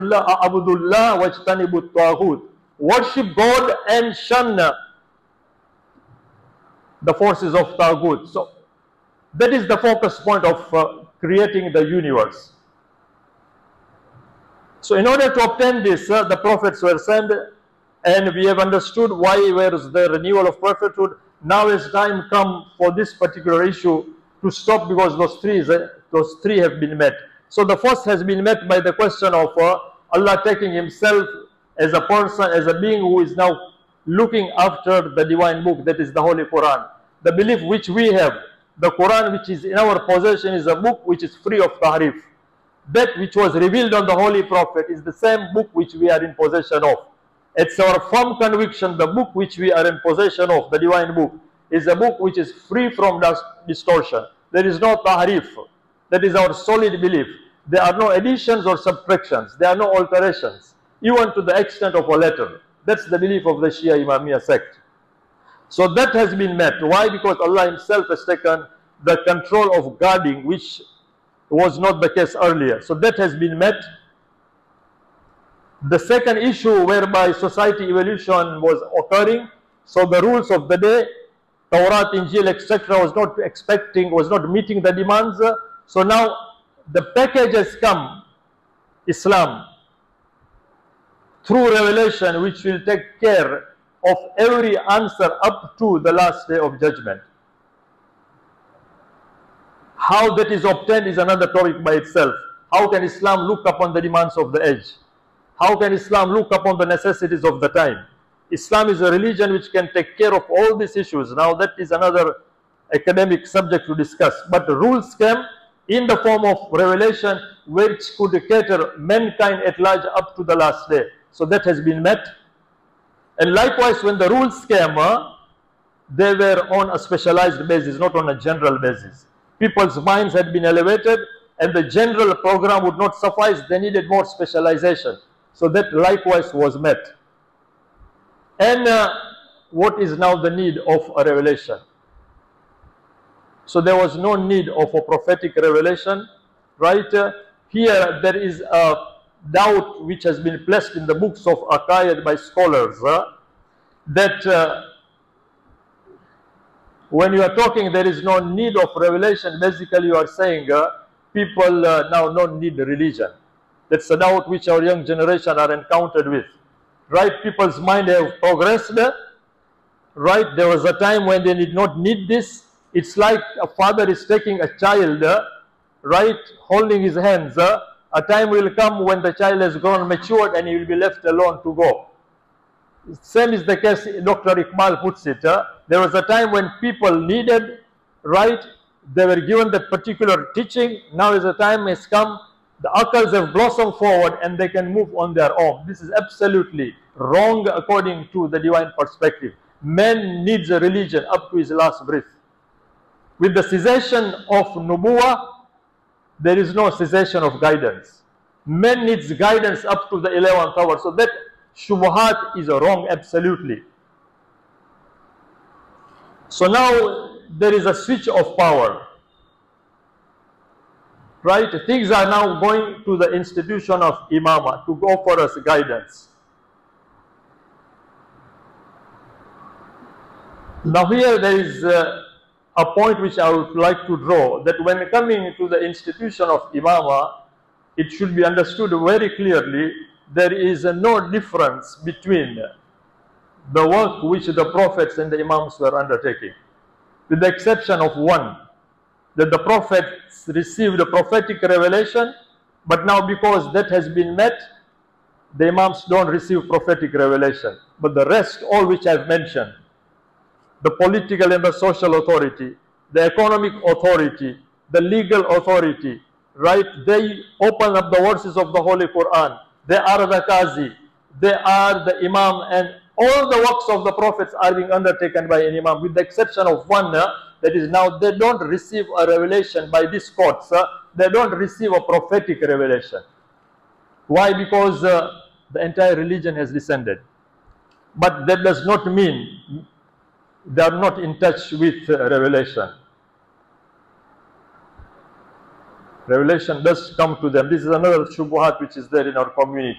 Abdullah wajtanibut taghut. Worship God and shun the forces of Taghut. So that is the focus point of creating the universe. So in order to obtain this, the prophets were sent, and we have understood why there is the renewal of prophethood. Now is time come for this particular issue to stop, because those three have been met. So the first has been met by the question of Allah taking himself as a person, as a being who is now looking after the divine book, that is the Holy Quran. The belief which we have, the Quran which is in our possession, is a book which is free of tahrif. That which was revealed on the Holy Prophet is the same book which we are in possession of. It's our firm conviction the book which we are in possession of, the divine book, is a book which is free from distortion. There is no tahrif. That is our solid belief. There are no additions or subtractions. There are no alterations, even to the extent of a letter. That's the belief of the Shia Imamiyya sect. So that has been met. Why? Because Allah himself has taken the control of guarding, which was not the case earlier. So that has been met. The second issue whereby society evolution was occurring, so the rules of the day, Tawrat, Injil, etc. was not meeting the demands. So now the package has come, Islam, through revelation, which will take care of every answer up to the last day of judgment. How that is obtained is another topic by itself. How can Islam look upon the demands of the age? How can Islam look upon the necessities of the time? Islam is a religion which can take care of all these issues. Now that is another academic subject to discuss. But the rules came in the form of revelation, which could cater mankind at large up to the last day. So that has been met. And likewise, when the rules came, they were on a specialized basis, not on a general basis. People's minds had been elevated, and the general program would not suffice. They needed more specialization. So that likewise was met. And what is now the need of a revelation? So there was no need of a prophetic revelation, right? Here there is a doubt which has been placed in the books of Aqaid by scholars, that when you are talking there is no need of revelation, basically you are saying people now don't need religion. That's a doubt which our young generation are encountered with. Right? People's mind have progressed. Right? There was a time when they did not need this. It's like a father is taking a child, right, holding his hands. A time will come when the child has grown matured and he will be left alone to go. Same is the case, Dr. Iqbal puts it. There was a time when people needed, right, they were given that particular teaching. Now is a time has come, the akals have blossomed forward and they can move on their own. This is absolutely wrong according to the divine perspective. Man needs a religion up to his last breath. With the cessation of Nubuwah, there is no cessation of guidance. Man needs guidance up to the 11th hour. So that Shubuhat is wrong, absolutely. So now there is a switch of power. Right? Things are now going to the institution of Imamah to offer us guidance. Now here there is a point which I would like to draw, that when coming to the institution of Imamah, it should be understood very clearly there is no difference between the work which the prophets and the Imams were undertaking, with the exception of one, that the prophets received a prophetic revelation, but now because that has been met, the Imams don't receive prophetic revelation. But the rest, all which I've mentioned, the political and the social authority, the economic authority, the legal authority, right? They open up the verses of the Holy Quran. They are the Qazi, they are the Imam, and all the works of the prophets are being undertaken by an Imam, with the exception of one, that is now they don't receive a revelation by these courts. They don't receive a prophetic revelation. Why? Because the entire religion has descended. But that does not mean they are not in touch with revelation. Revelation does come to them. This is another shubuhat which is there in our community.